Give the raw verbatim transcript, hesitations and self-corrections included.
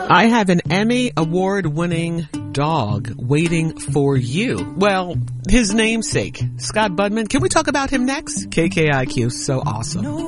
I have an Emmy award-winning dog waiting for you. Well, his namesake, Scott Budman. Can we talk about him next? K K I Q, so awesome.